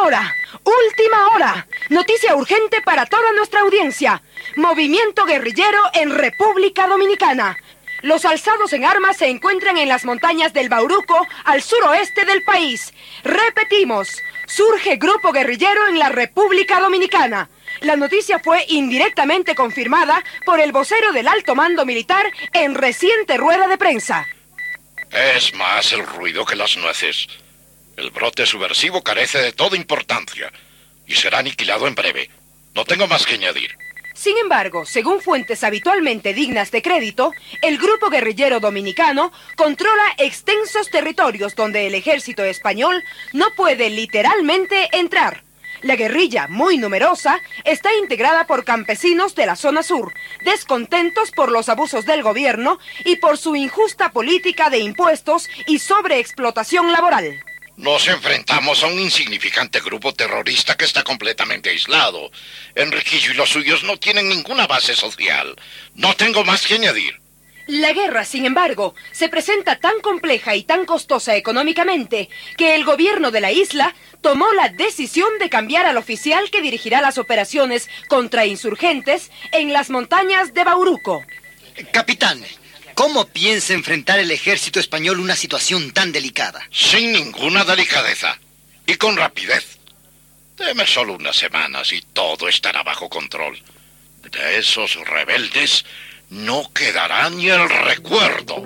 hora! ¡Última hora! Noticia urgente para toda nuestra audiencia. Movimiento guerrillero en República Dominicana. Los alzados en armas se encuentran en las montañas del Bauruco, al suroeste del país. Repetimos, surge grupo guerrillero en la República Dominicana. La noticia fue indirectamente confirmada por el vocero del alto mando militar en reciente rueda de prensa. Es más el ruido que las nueces. El brote subversivo carece de toda importancia y será aniquilado en breve. No tengo más que añadir. Sin embargo, según fuentes habitualmente dignas de crédito, el grupo guerrillero dominicano controla extensos territorios donde el ejército español no puede literalmente entrar. La guerrilla, muy numerosa, está integrada por campesinos de la zona sur, descontentos por los abusos del gobierno y por su injusta política de impuestos y sobreexplotación laboral. Nos enfrentamos a un insignificante grupo terrorista que está completamente aislado. Enriquillo y los suyos no tienen ninguna base social. No tengo más que añadir. La guerra, sin embargo, se presenta tan compleja y tan costosa económicamente que el gobierno de la isla tomó la decisión de cambiar al oficial que dirigirá las operaciones contra insurgentes en las montañas de Bauruco. Capitán, ¿cómo piensa enfrentar el ejército español una situación tan delicada? Sin ninguna delicadeza y con rapidez. Deme solo unas semanas y todo estará bajo control. De esos rebeldes no quedará ni el recuerdo.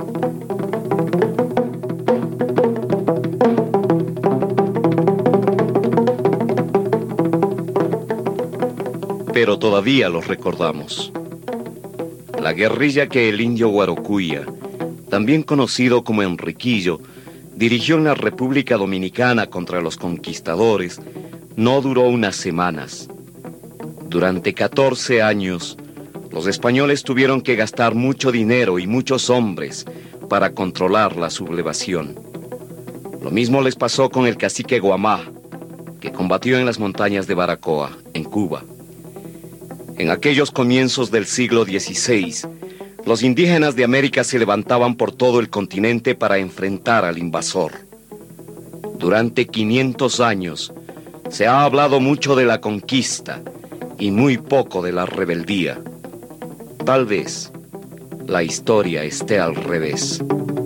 Pero todavía los recordamos. La guerrilla que el indio Guarocuya, también conocido como Enriquillo, dirigió en la República Dominicana contra los conquistadores, no duró unas semanas. Durante 14 años, los españoles tuvieron que gastar mucho dinero y muchos hombres para controlar la sublevación. Lo mismo les pasó con el cacique Guamá, que combatió en las montañas de Baracoa, en Cuba. En aquellos comienzos del siglo XVI, los indígenas de América se levantaban por todo el continente para enfrentar al invasor. Durante 500 años, se ha hablado mucho de la conquista y muy poco de la rebeldía. Tal vez la historia esté al revés.